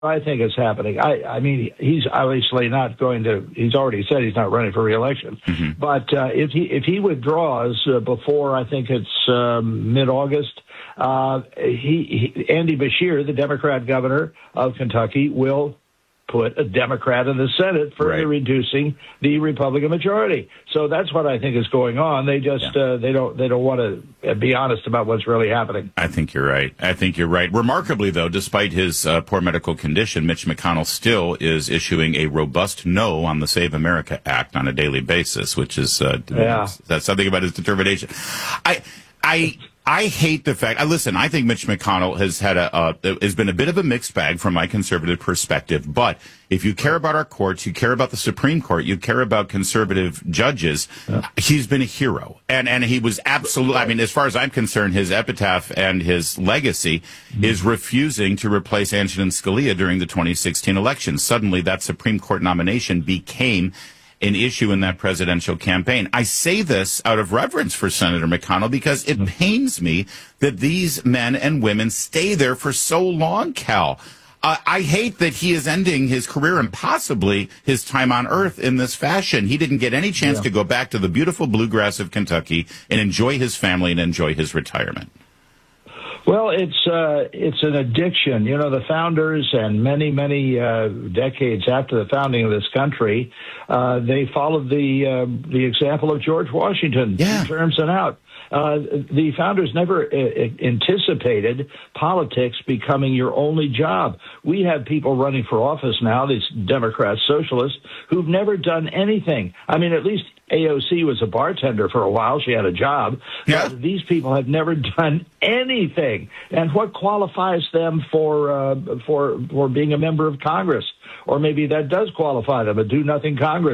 I think is happening. I mean, he's obviously not going to. He's already said he's not running for re-election. Mm-hmm. But if he withdraws before, I think it's mid-August, Andy Beshear, the Democrat governor of Kentucky, will put a Democrat in the Senate, further reducing the Republican majority. So that's what I think is going on. They just they don't want to be honest about what's really happening. I think you're right. Remarkably, though, despite his poor medical condition, Mitch McConnell still is issuing a robust no on the Save America Act on a daily basis, which is that's something about his determination. I hate the fact. Listen, I think Mitch McConnell has been a bit of a mixed bag from my conservative perspective. But if you care about our courts, you care about the Supreme Court, you care about conservative judges, he's been a hero. And he was absolutely, I mean, as far as I'm concerned, his epitaph and his legacy is refusing to replace Antonin Scalia during the 2016 election. Suddenly, that Supreme Court nomination became an issue in that presidential campaign. I say this out of reverence for Senator McConnell because it pains me that these men and women stay there for so long, Cal. I hate that he is ending his career and possibly his time on earth in this fashion. He didn't get any chance to go back to the beautiful bluegrass of Kentucky and enjoy his family and enjoy his retirement. Well, it's an addiction. You know, the founders and many decades after the founding of this country, they followed the example of George Washington in terms and out. The founders never anticipated politics becoming your only job. We have people running for office now, these Democrat socialists, who've never done anything. I mean, at least AOC was a bartender for a while. She had a job. Yeah. These people have never done anything. And what qualifies them for being a member of Congress? Or maybe that does qualify them, a do-nothing Congress.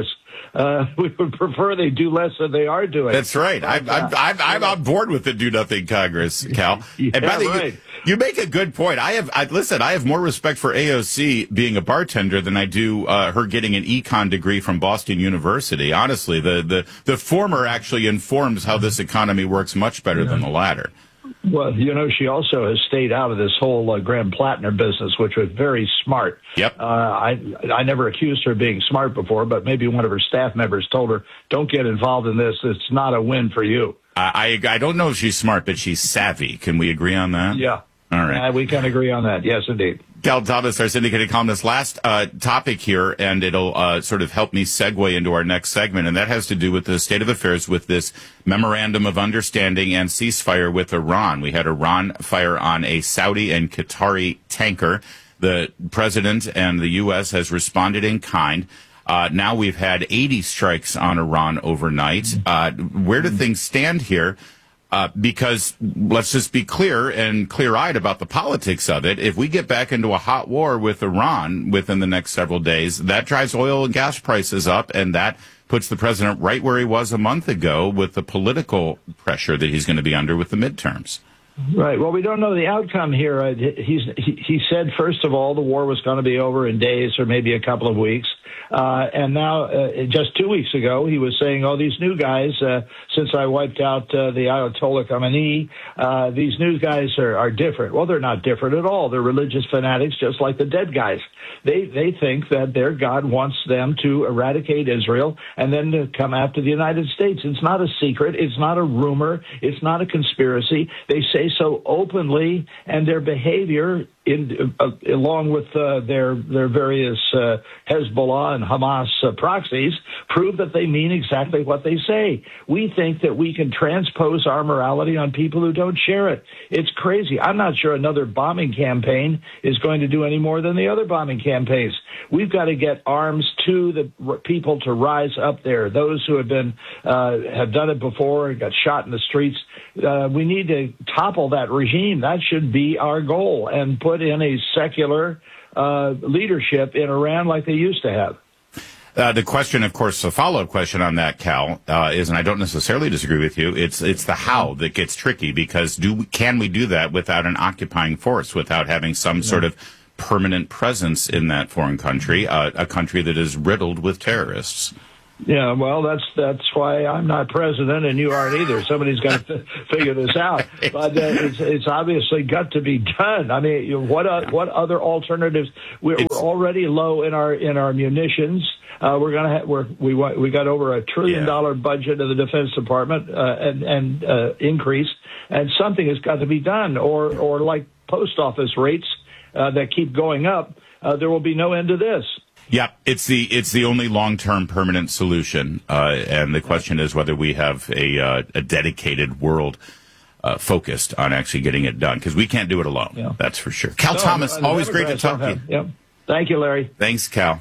We would prefer they do less than they are doing. That's right. I'm on board with the do-nothing Congress, Cal. And by the way, you make a good point. I have more respect for AOC being a bartender than I do her getting an econ degree from Boston University. Honestly, the former actually informs how this economy works much better than the latter. Well, you know, she also has stayed out of this whole Graham Plattner business, which was very smart. Yep. I never accused her of being smart before, but maybe one of her staff members told her, don't get involved in this. It's not a win for you. I don't know if she's smart, but she's savvy. Can we agree on that? Yeah. All right. We can agree on that. Yes, indeed. Cal Thomas, our syndicated columnist. Last topic here, and it'll sort of help me segue into our next segment, and that has to do with the state of affairs with this memorandum of understanding and ceasefire with Iran. We had Iran fire on a Saudi and Qatari tanker. The president and the U.S. has responded in kind. Now we've had 80 strikes on Iran overnight. Where do things stand here? Because let's just be clear and clear-eyed about the politics of it. If we get back into a hot war with Iran within the next several days, that drives oil and gas prices up, and that puts the president right where he was a month ago with the political pressure that he's going to be under with the midterms. Right. Well, we don't know the outcome here. He said, first of all, the war was going to be over in days or maybe a couple of weeks. And now, just 2 weeks ago, he was saying, these new guys, since I wiped out the Ayatollah Khamenei, these new guys are different. Well, they're not different at all. They're religious fanatics, just like the dead guys. They think that their God wants them to eradicate Israel and then to come after the United States. It's not a secret. It's not a rumor. It's not a conspiracy. They say so openly, and their behavior along with their various Hezbollah and Hamas proxies, prove that they mean exactly what they say. We think that we can transpose our morality on people who don't share it. It's crazy. I'm not sure another bombing campaign is going to do any more than the other bombing campaigns. We've got to get arms to the people to rise up there. Those who have been have done it before and got shot in the streets. We need to topple that regime. That should be our goal, and put in a secular leadership in Iran like they used to have. The question, of course, a follow-up question on that, Cal, is, and I don't necessarily disagree with you, it's the how that gets tricky, because can we do that without an occupying force, without having some sort of permanent presence in that foreign country, a country that is riddled with terrorists? Yeah, well, that's why I'm not president and you aren't either. Somebody's got to figure this out. But it's obviously got to be done. I mean, what other alternatives? We're already low in our munitions. We're gonna we got over $1 trillion budget of the Defense Department and increase, and something has got to be done. Or like post office rates that keep going up, there will be no end to this. Yeah, it's the only long-term permanent solution, and the question is whether we have a dedicated world focused on actually getting it done, because we can't do it alone. Yeah. That's for sure. Cal Thomas, always great to talk to you. Yep. Thank you, Larry. Thanks, Cal.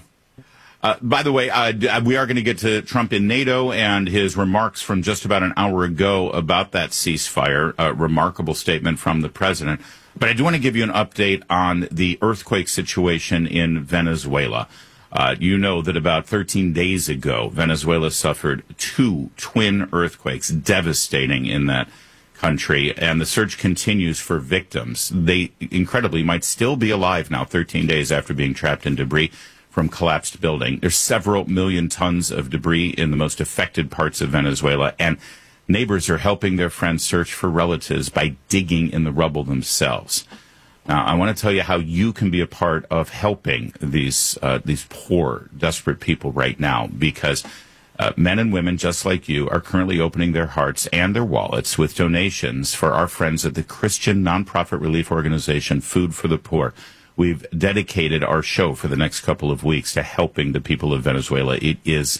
By the way, we are going to get to Trump in NATO and his remarks from just about an hour ago about that ceasefire. A remarkable statement from the president. But I do want to give you an update on the earthquake situation in Venezuela. You know that about 13 days ago, Venezuela suffered 2 twin earthquakes, devastating in that country, and the search continues for victims. They, incredibly, might still be alive now, 13 days after being trapped in debris from collapsed building. There's several million tons of debris in the most affected parts of Venezuela, and neighbors are helping their friends search for relatives by digging in the rubble themselves. Now, I want to tell you how you can be a part of helping these poor, desperate people right now, because men and women just like you are currently opening their hearts and their wallets with donations for our friends at the Christian nonprofit relief organization Food for the Poor. We've dedicated our show for the next couple of weeks to helping the people of Venezuela. It is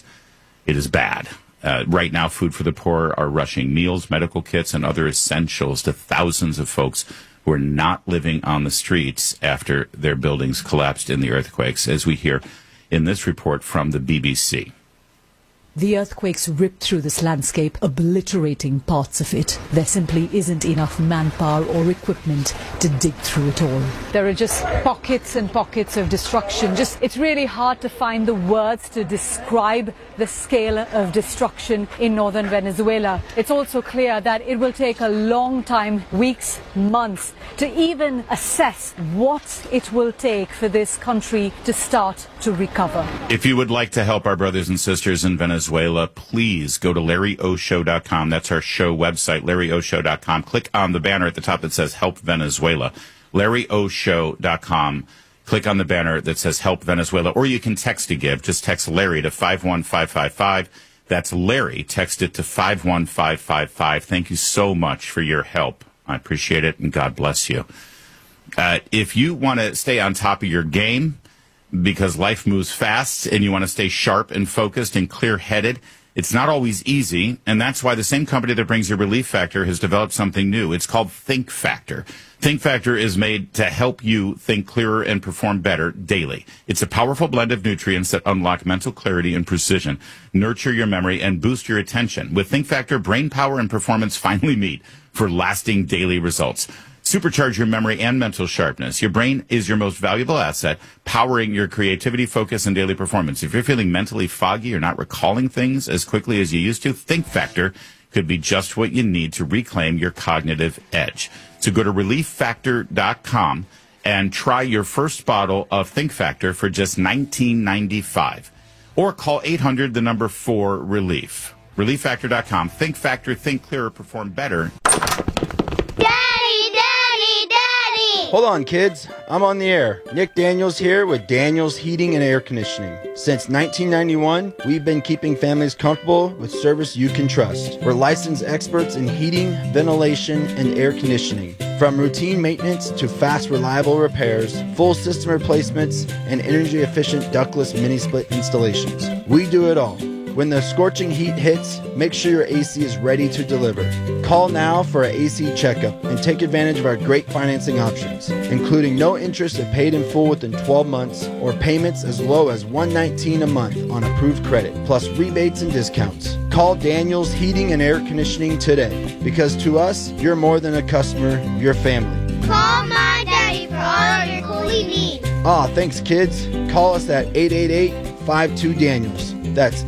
bad. Right now, Food for the Poor are rushing meals, medical kits, and other essentials to thousands of folks who are not living on the streets after their buildings collapsed in the earthquakes, as we hear in this report from the BBC. The earthquakes ripped through this landscape, obliterating parts of it. There simply isn't enough manpower or equipment to dig through it all. There are just pockets and pockets of destruction. It's really hard to find the words to describe the scale of destruction in northern Venezuela. It's also clear that it will take a long time, weeks, months, to even assess what it will take for this country to start to recover. If you would like to help our brothers and sisters in Venezuela, please go to LarryOShow.com. That's our show website, LarryOShow.com. Click on the banner at the top that says Help Venezuela. LarryOShow.com. Click on the banner that says Help Venezuela, or you can text to give. Just text Larry to 51555. That's Larry. Text it to 51555. Thank you so much for your help. I appreciate it, and God bless you. If you want to stay on top of your game, because life moves fast and you want to stay sharp and focused and clear-headed, it's not always easy, and that's why the same company that brings you Relief Factor has developed something new. It's called Think Factor. Think Factor is made to help you think clearer and perform better daily. It's a powerful blend of nutrients that unlock mental clarity and precision, nurture your memory, and boost your attention. With Think Factor, brain power and performance finally meet for lasting daily results. Supercharge your memory and mental sharpness. Your brain is your most valuable asset, powering your creativity, focus, and daily performance. If you're feeling mentally foggy or not recalling things as quickly as you used to, Think Factor could be just what you need to reclaim your cognitive edge. So go to ReliefFactor.com and try your first bottle of Think Factor for just $19.95. Or call 800-4-RELIEF. ReliefFactor.com. Think Factor, think clearer, perform better. Hold on, kids. I'm on the air. Nick Daniels here with Daniels Heating and Air Conditioning. Since 1991, we've been keeping families comfortable with service you can trust. We're licensed experts in heating, ventilation, and air conditioning. From routine maintenance to fast, reliable repairs, full system replacements, and energy-efficient ductless mini-split installations. We do it all. When the scorching heat hits, make sure your AC is ready to deliver. Call now for an AC checkup and take advantage of our great financing options, including no interest if paid in full within 12 months or payments as low as $119 a month on approved credit, plus rebates and discounts. Call Daniels Heating and Air Conditioning today, because to us, you're more than a customer, you're family. Call my daddy for all of your cooling needs. Thanks, kids. Call us at 888-52-DANIELS. That's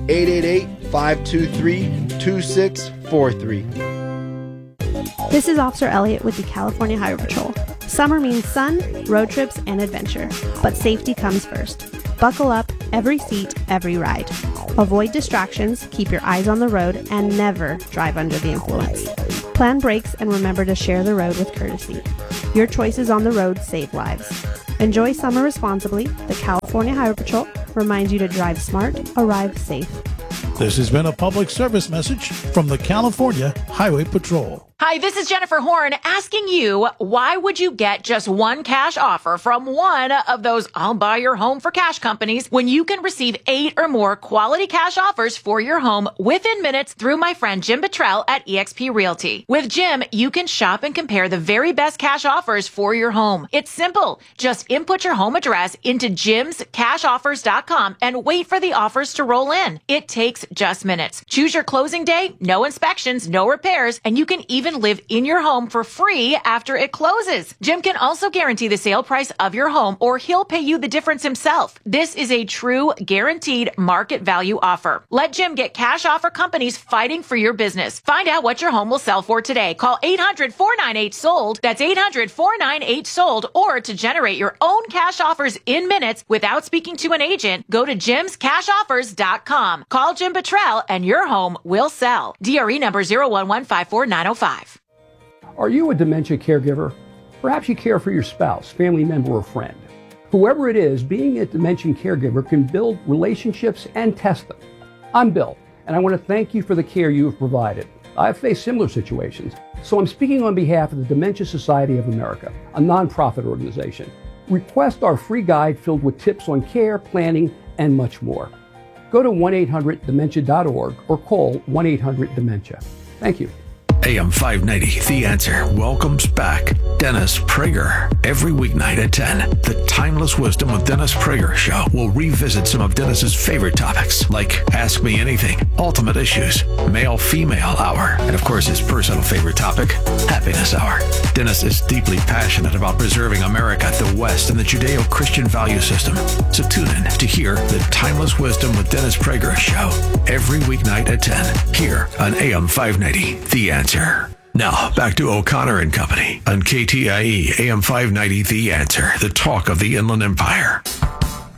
888-523-2643. This is Officer Elliott with the California Highway Patrol. Summer means sun, road trips, and adventure, but safety comes first. Buckle up, every seat, every ride. Avoid distractions, keep your eyes on the road, and never drive under the influence. Plan brakes and remember to share the road with courtesy. Your choices on the road save lives. Enjoy summer responsibly. The California Highway Patrol reminds you to drive smart, arrive safe. This has been a public service message from the California Highway Patrol. Hi, this is Jennifer Horn asking you, why would you get just one cash offer from one of those I'll buy your home for cash companies when you can receive 8 or more quality cash offers for your home within minutes through my friend Jim Buttrell at eXp Realty? With Jim, you can shop and compare the very best cash offers for your home. It's simple. Just input your home address into jimscashoffers.com and wait for the offers to roll in. It takes just minutes. Choose your closing day, no inspections, no repairs, and you can even live in your home for free after it closes. Jim can also guarantee the sale price of your home, or he'll pay you the difference himself. This is a true guaranteed market value offer. Let Jim get cash offer companies fighting for your business. Find out what your home will sell for today. Call 800-498-SOLD. That's 800-498-SOLD. Or to generate your own cash offers in minutes without speaking to an agent, go to jimscashoffers.com. Call Jim Buttrell and your home will sell. DRE number 01154-905. Are you a dementia caregiver? Perhaps you care for your spouse, family member, or friend. Whoever it is, being a dementia caregiver can build relationships and test them. I'm Bill, and I want to thank you for the care you have provided. I've faced similar situations, so I'm speaking on behalf of the Dementia Society of America, a nonprofit organization. Request our free guide filled with tips on care, planning, and much more. Go to 1-800-DEMENTIA.org or call 1-800-DEMENTIA. Thank you. AM 590, The Answer, welcomes back Dennis Prager. Every weeknight at 10, the Timeless Wisdom with Dennis Prager show will revisit some of Dennis's favorite topics, like Ask Me Anything, Ultimate Issues, Male-Female Hour, and of course his personal favorite topic, Happiness Hour. Dennis is deeply passionate about preserving America, the West, and the Judeo-Christian value system. So tune in to hear the Timeless Wisdom with Dennis Prager show every weeknight at 10, here on AM 590, The Answer. Now, back to O'Connor and Company on KTIE AM 590, The Answer, the talk of the Inland Empire.